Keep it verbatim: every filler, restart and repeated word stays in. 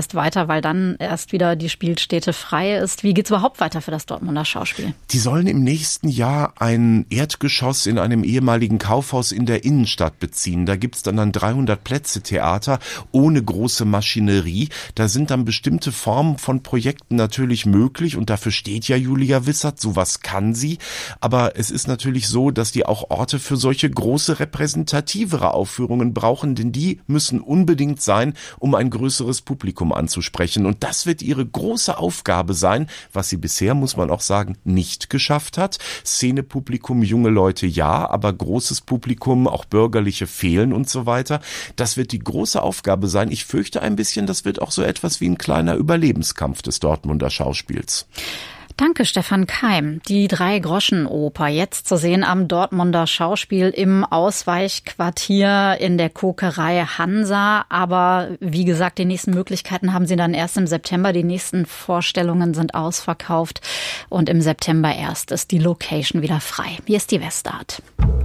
erst weiter, weil dann erst wieder die Spielstätte frei ist. Wie geht's überhaupt weiter für das Dortmunder Schauspiel? Die sollen im nächsten Jahr ein Erdgeschoss in einem ehemaligen Kaufhaus in der Innenstadt beziehen. Da gibt's dann ein dreihundert Plätze Theater ohne große Maschinerie. Da sind dann bestimmte Formen von Projekten natürlich möglich und dafür steht ja Julia Wissert, sowas kann sie. Aber es ist natürlich so, dass die auch Orte für solche große repräsentativere Aufführungen brauchen, denn die müssen unbedingt sein, um ein größeres Publikum anzusprechen. Und das wird ihre große Aufgabe sein, was sie bisher, muss man auch sagen, nicht geschafft hat. Szenepublikum, junge Leute ja, aber großes Publikum, auch Bürgerliche fehlen und so weiter. Das wird die große Aufgabe sein. Ich fürchte ein bisschen, das wird auch so etwas wie ein kleiner Überlebenskampf des Dortmunder Schauspiels. Danke, Stefan Keim. Die Drei-Groschen-Oper jetzt zu sehen am Dortmunder Schauspiel im Ausweichquartier in der Kokerei Hansa. Aber wie gesagt, die nächsten Möglichkeiten haben Sie dann erst im September. Die nächsten Vorstellungen sind ausverkauft und im September erst ist die Location wieder frei. Hier ist die Westart.